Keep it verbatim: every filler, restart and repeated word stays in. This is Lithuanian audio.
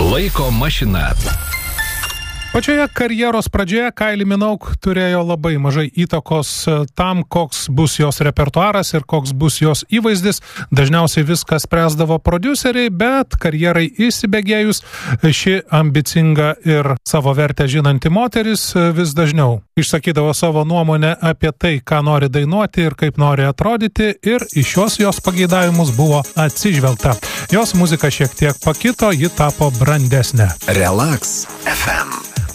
Laiko mašina. Pačioje karjeros pradžioje Kylie Minogue turėjo labai mažai įtakos tam, koks bus jos repertuaras ir koks bus jos įvaizdis. Dažniausiai viską spręsdavo prodiuseriai, bet karjerai įsibėgėjus ši ambicinga ir savo vertę žinanti moteris vis dažniau išsakydavo savo nuomonę apie tai, ką nori dainuoti ir kaip nori atrodyti, ir į šios jos pageidavimus buvo atsižvelgta. Jos muzika šiek tiek pakito, ji tapo brandesnė. Relax F M.